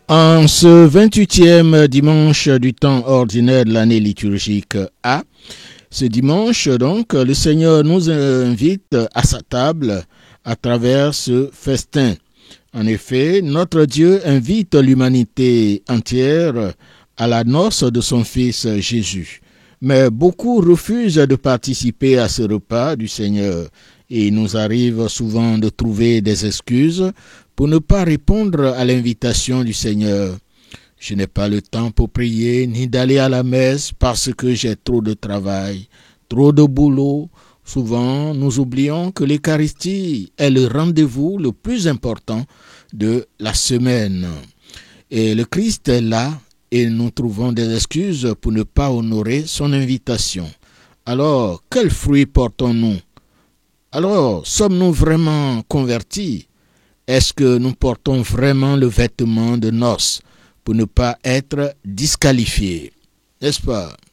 En ce 28e dimanche du temps ordinaire de l'année liturgique A, ce dimanche donc, le Seigneur nous invite à sa table à travers ce festin. En effet, notre Dieu invite l'humanité entière à la noce de son Fils Jésus. Mais beaucoup refusent de participer à ce repas du Seigneur et il nous arrive souvent de trouver des excuses pour ne pas répondre à l'invitation du Seigneur. Je n'ai pas le temps pour prier ni d'aller à la messe parce que j'ai trop de travail, trop de boulot. Souvent, nous oublions que l'Eucharistie est le rendez-vous le plus important de la semaine. Et le Christ est là et nous trouvons des excuses pour ne pas honorer son invitation. Alors, quels fruits portons-nous? Alors, sommes-nous vraiment convertis? Est-ce que nous portons vraiment le vêtement de noces pour ne pas être disqualifiés? N'est-ce pas?